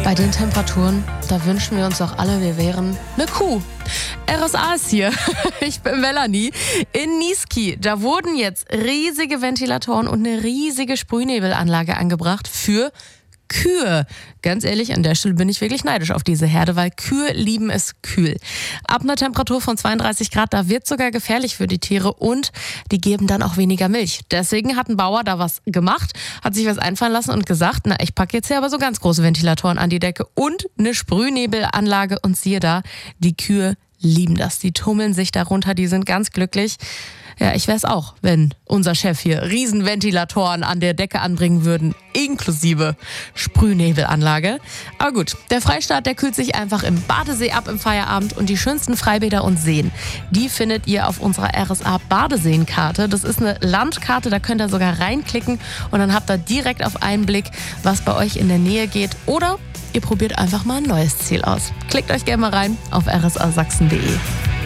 Bei den Temperaturen, da wünschen wir uns doch alle, wir wären eine Kuh. RSA ist hier. Ich bin Melanie. In Niesky, da wurden jetzt riesige Ventilatoren und eine riesige Sprühnebelanlage angebracht für Kühe. Ganz ehrlich, an der Stelle bin ich wirklich neidisch auf diese Herde, weil Kühe lieben es kühl. Ab einer Temperatur von 32 Grad, da wird sogar gefährlich für die Tiere und die geben dann auch weniger Milch. Deswegen hat ein Bauer da was gemacht, hat sich was einfallen lassen und gesagt, na, ich packe jetzt hier aber so ganz große Ventilatoren an die Decke und eine Sprühnebelanlage und siehe da, die Kühe lieben das. Die tummeln sich darunter, die sind ganz glücklich. Ja, ich wäre es auch, wenn unser Chef hier Riesenventilatoren an der Decke anbringen würden, inklusive Sprühnebelanlage. Aber gut, der Freistaat, der kühlt sich einfach im Badesee ab im Feierabend und die schönsten Freibäder und Seen, die findet ihr auf unserer RSA Badeseenkarte. Das ist eine Landkarte, da könnt ihr sogar reinklicken und dann habt ihr direkt auf einen Blick, was bei euch in der Nähe geht oder ihr probiert einfach mal ein neues Ziel aus. Klickt euch gerne mal rein auf rsasachsen.de.